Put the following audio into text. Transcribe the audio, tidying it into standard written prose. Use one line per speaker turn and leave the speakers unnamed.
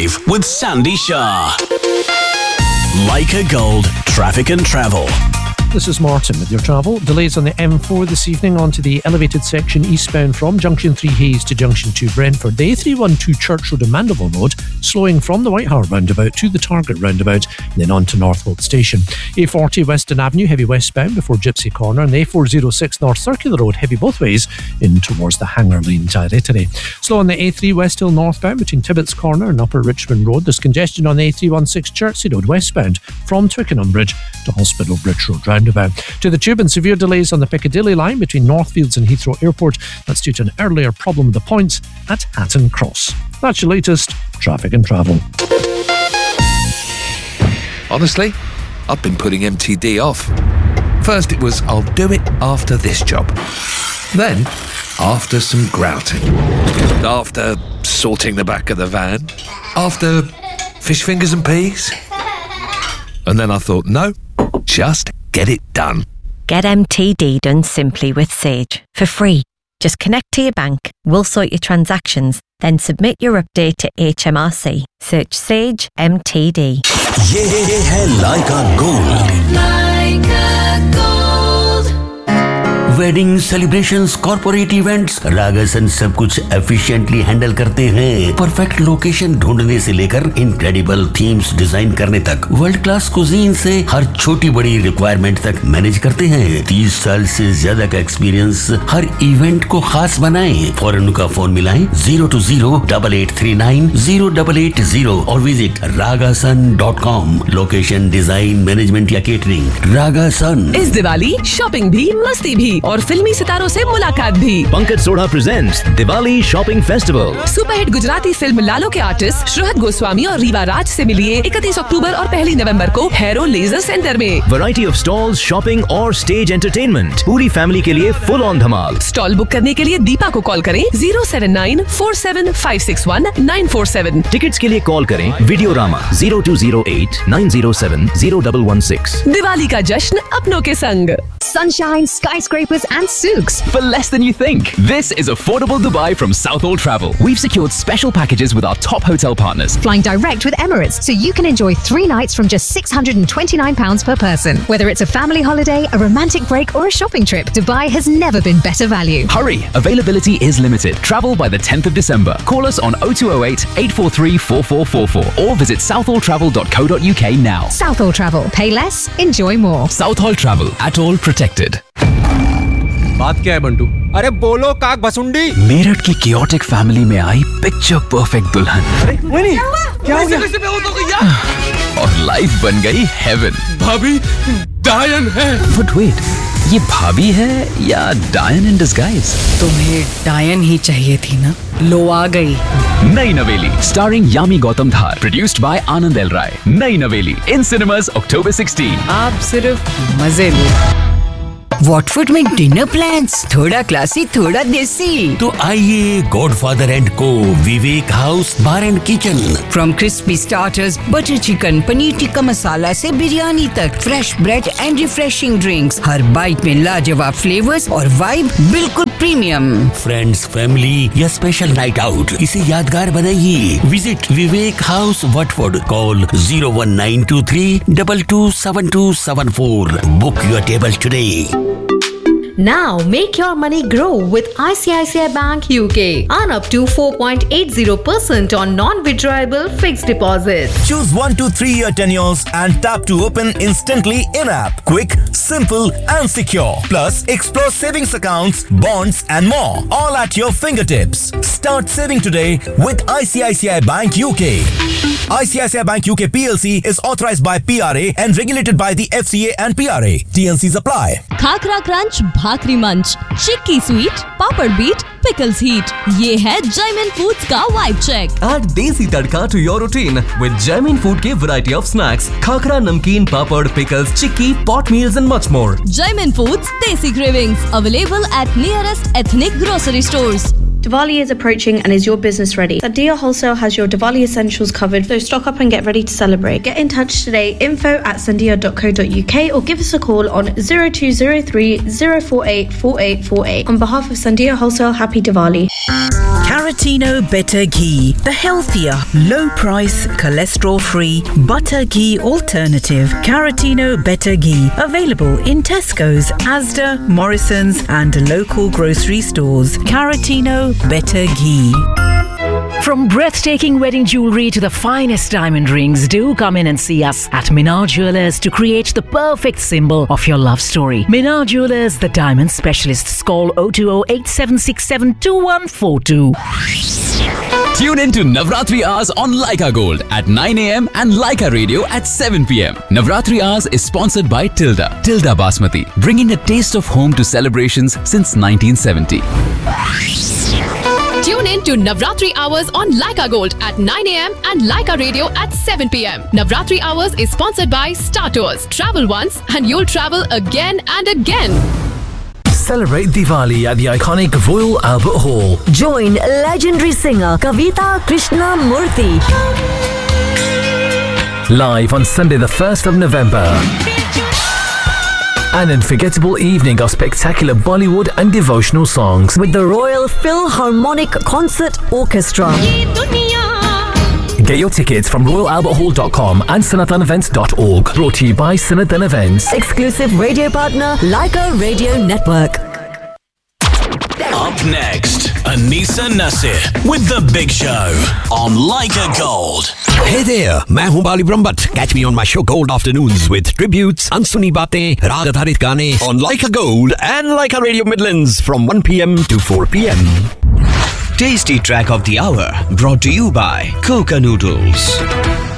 Drive with Sandy Shah. Leica Gold Traffic and Travel.
This is Martin with your travel. Delays on the M4 this evening onto the elevated section eastbound from Junction 3 Hayes to Junction 2 Brentford. The A312 Church Road and Mandeville Road slowing from the White Hart roundabout to the Target roundabout and then on to Northwold Station. A40 Weston Avenue heavy westbound before Gypsy Corner, and the A406 North Circular Road heavy both ways in towards the Hanger Lane territory. Slow on the A3 West Hill northbound between Tibbetts Corner and Upper Richmond Road. There's congestion on the A316 Chertsey Road westbound from Twickenham Bridge to Hospital Bridge Road roundabout. To the Tube, and severe delays on the Piccadilly line between Northfields and Heathrow Airport. That's due to an earlier problem with the points at Hatton Cross. That's your latest traffic and travel.
Honestly, I've been putting MTD off. First it was, I'll do it after this job. Then, after some grouting. After sorting the back of the van. After fish fingers and peas. And then I thought, no, just get it done.
Get MTD done simply with Sage for free. Just connect to your bank, we'll sort your transactions, then submit your update to HMRC. Search Sage MTD.
ये है Leica Gold.
Leica Gold.
Wedding celebrations, corporate events, रागासन सब कुछ efficiently handle करते हैं। Perfect location ढूंढने से लेकर incredible themes design करने तक, वर्ल्ड क्लास कुजीन से हर छोटी बड़ी रिक्वायरमेंट तक मैनेज करते हैं। 30 साल से ज्यादा का एक्सपीरियंस हर इवेंट को खास बनाएं। फौरन उनका फोन मिलाएं 020-8839-0880 और visit ragasun.com। Location, design, management या केटरिंग, रागासन।
इस दिवाली शॉपिंग भी, मस्ती भी और फिल्मी सितारों से मुलाकात भी।
Pankaj Sodha presents Diwali shopping festival.
Superhit Gujarati film लालो के आर्टिस्ट श्रुहत गोस्वामी और रीवा राज से मिलिए 31 अक्टूबर और 1 नवंबर को हैरो लेजर सेंटर में।
वैरायटी ऑफ स्टॉल्स, शॉपिंग और स्टेज एंटरटेनमेंट, पूरी फैमिली के लिए full on Dhamaal.
Stall book करने के लिए दीपा को कॉल करें 07947561947।
टिकट्स के लिए कॉल करें वीडियोरामा 020890701116।
दिवाली का जश्न अपनों के संग।
Sunshine, skyscrapers and souks.
For less than you think. This is affordable Dubai from Southall Travel. We've secured special packages with our top hotel partners.
Flying direct with Emirates, so you can enjoy 3 nights from just £629 per person. Whether it's a family holiday, a romantic break or a shopping trip, Dubai has never been better value.
Hurry! Availability is limited. Travel by the 10th of December. Call us on 0208 843 4444 or visit southalltravel.co.uk now.
Southall Travel. Pay less, enjoy more.
Southall Travel. At all protected.
बात क्या है बंटू? अरे बोलो काक भसुंडी।
मेरठ की chaotic family में आई picture perfect दुल्हन।
क्या हो गया?
और लाइफ बन गई हेवन।
भाभी डायन है।
But wait, ये भाभी है या डायन इन डिस्गाइज?
तुम्हें डायन ही चाहिए थी ना? लो आ गई।
नई नवेली starring Yami Gautam Dhar, produced by Anand L राय। नई नवेली इन सिनेमास October 16।
आप सिर्फ मजे लो।
वॉटफोर्ड में डिनर प्लान्स, थोड़ा क्लासी थोड़ा देसी।
तो आइए गॉडफादर एंड को, विवेक house bar and kitchen.
From crispy starters, butter chicken, paneer tikka masala से बिरयानी तक, fresh bread and refreshing drinks, her bite में लाजवाब फ्लेवर्स और वाइब बिल्कुल प्रीमियम।
फ्रेंड्स, फैमिली या स्पेशल नाइट आउट, इसे यादगार बनाइए। Visit Vivek house Watford. Call 01923227274। Book your table today.
Now make your money grow with ICICI Bank UK. Earn up to 4.80% on non-withdrawable fixed deposits.
Choose 1 to 3 year tenures and tap to open instantly in-app. Quick, simple and secure. Plus, explore savings accounts, bonds and more. All at your fingertips. Start saving today with ICICI Bank UK. ICICI Bank UK PLC is authorized by PRA and regulated by the FCA and PRA. TNCs apply.
Khakhra crunch, भाकरी मंच, चिक्की sweet, पापड़ beat, pickles heat, ये है Jaymin foods का vibe check.
Add देसी तड़का to your routine with Jaimin Food के variety of snacks, khakhra, नमकीन, पापड़, pickles, chikki, pot meals and much more.
Jaimin Foods, Desi Cravings, available at nearest ethnic grocery stores.
Diwali is approaching and is your business ready? Sandia Wholesale has your Diwali essentials covered, so stock up and get ready to celebrate. Get in touch today, info@sandia.co.uk or give us a call on 0203 048 4848. On behalf of Sandia Wholesale, happy Diwali.
Caratino Better Ghee, the healthier, low price, cholesterol free butter ghee alternative. Caratino Better Ghee, available in Tesco's, Asda, Morrison's and local grocery stores. Caratino Better Ghee.
From breathtaking wedding jewellery to the finest diamond rings, do come in and see us at Minar Jewellers to create the perfect symbol of your love story. Minar Jewellers, the diamond specialists. Call 020-8767-2142.
Tune in to Navratri Hours on Leica Gold at 9 a.m. and Leica Radio at 7 p.m. Navratri Hours is sponsored by Tilda Basmati, bringing a taste of home to celebrations since 1970.
Tune in to Navratri Hours on Leica Gold at 9 a.m. and Leica Radio at 7 p.m. Navratri Hours is sponsored by Star Tours. Travel once and you'll travel again and again.
Celebrate Diwali at the iconic Royal Albert Hall.
Join legendary singer Kavita Krishnamurthy.
Live on Sunday the 1st of November. An unforgettable evening of spectacular Bollywood and devotional songs
with the Royal Philharmonic Concert Orchestra.
Get your tickets from royalalberthall.com and sanatanevents.org. Brought to you by Sanatan Events.
Exclusive radio partner, Leica Radio Network.
Up next, Anisa Nasir with The Big Show on Leica Gold.
Hey there, मैं हूँ बाली Brahmbhatt. Catch me on my show Gold Afternoons with tributes, अनसुनी बातें, राग आधारित गाने on Leica Gold and Leica Radio Midlands from 1 p.m. to 4 p.m.
Tasty track of the hour brought to you by Coca Noodles.